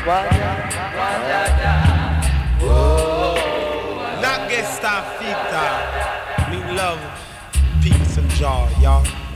Not get star fita. Me love peace and joy, y'all.